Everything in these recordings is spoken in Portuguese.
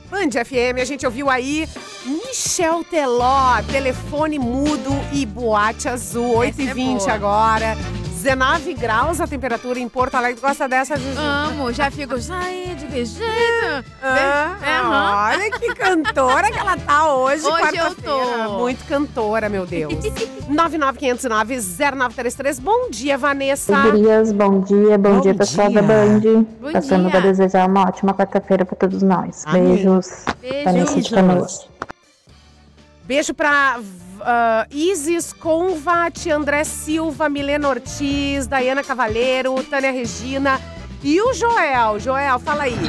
Band FM, a gente ouviu aí Michel Teló, Telefone Mudo e Boate Azul, 8h20 agora. 19 graus a temperatura em Porto Alegre. Gosta dessa, Juju? Amo, já fico, ai, de que jeito? Olha que cantora que ela tá hoje, Hoje eu quarta-feira. tô. Muito cantora, meu Deus. 99509-0933. Bom dia, Vanessa. Gurias, bom dia pessoal da Band. Bom Passando dia. para desejar uma ótima quarta-feira para todos nós. Amém. Beijos. Vanessa de Canoas. Beijo pra Isis Convat, André Silva, Milena Ortiz, Daiana Cavaleiro, Tânia Regina e o Joel. Joel, fala aí.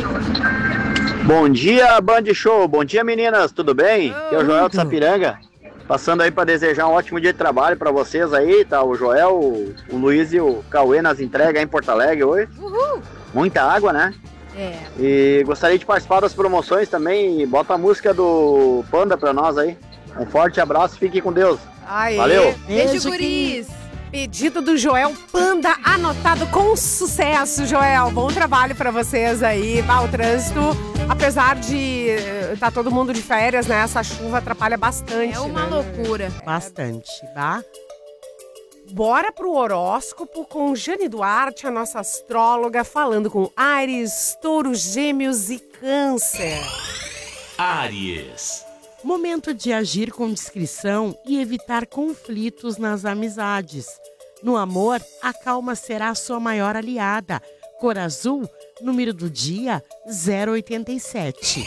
Bom dia, Band Show. Bom dia, meninas. Tudo bem? Aqui é o Joel de Sapiranga. Passando aí para desejar um ótimo dia de trabalho para vocês aí, tá? O Joel, o Luiz e o Cauê nas entregas aí em Porto Alegre hoje. Uhul. Muita água, né? É. E gostaria de participar das promoções também. Bota a música do Panda pra nós aí. Um forte abraço, fique com Deus. Aê. Valeu. Beijo, guris. Pedido do Joel Panda, anotado com sucesso, Joel. Bom trabalho pra vocês aí. O trânsito, apesar de tá todo mundo de férias, né? Essa chuva atrapalha bastante. É uma né? loucura. Bastante, tá? Bora pro horóscopo com Jane Duarte, a nossa astróloga, falando com Áries, Touros, Gêmeos e Câncer. Áries. Momento de agir com discrição e evitar conflitos nas amizades. No amor, a calma será a sua maior aliada. Cor azul, número do dia 087.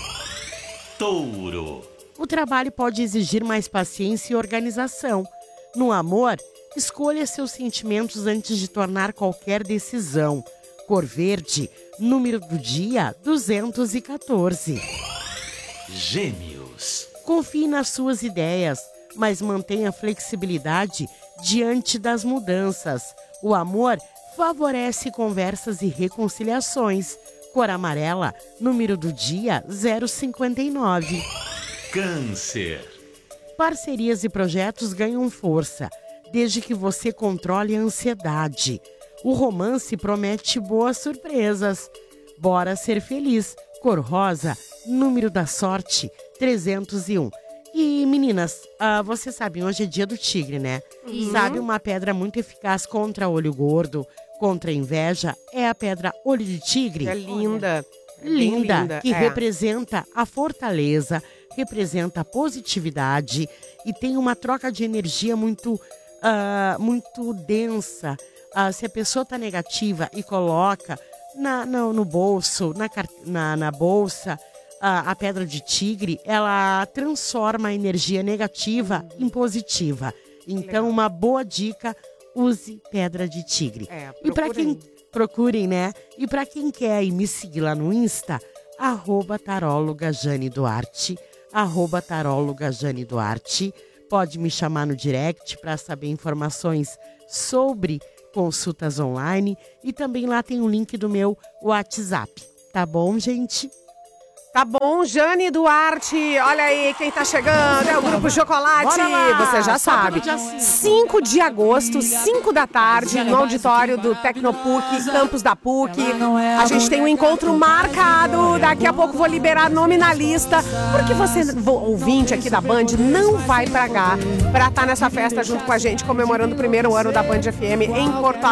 Touro. O trabalho pode exigir mais paciência e organização. No amor, escolha seus sentimentos antes de tomar qualquer decisão. Cor verde, número do dia 214. Gêmeos. Confie nas suas ideias, mas mantenha flexibilidade diante das mudanças. O amor favorece conversas e reconciliações. Cor amarela, número do dia 059. Câncer. Parcerias e projetos ganham força, desde que você controle a ansiedade. O romance promete boas surpresas. Bora ser feliz. Cor rosa, número da sorte 301. E meninas, vocês sabem, hoje é dia do tigre, né? Sabe uma pedra muito eficaz contra olho gordo, contra a inveja? É a pedra olho de tigre. É linda. Linda, que representa a fortaleza, representa a positividade e tem uma troca de energia muito densa. Se a pessoa tá negativa e coloca no bolso, na bolsa, a pedra de tigre, ela transforma a energia negativa em positiva. Então, uma boa dica, use pedra de tigre. E para quem procurem, né? E para quem quer me seguir lá no Insta, @taróloga Jane Duarte, @taróloga Jane Duarte. Pode me chamar no direct para saber informações sobre consultas online e também lá tem o link do meu WhatsApp. Tá bom, gente? Tá bom, Jane Duarte. Olha aí quem tá chegando. É o Grupo Chocolate. Você já sabe. 5 de agosto, 5 da tarde, no auditório do Tecnopuc, campus da PUC. A gente tem um encontro marcado. Daqui a pouco vou liberar nome na lista, porque você, ouvinte aqui da Band, não vai pagar pra estar nessa festa junto com a gente, comemorando o primeiro ano da Band FM em Porto Alegre.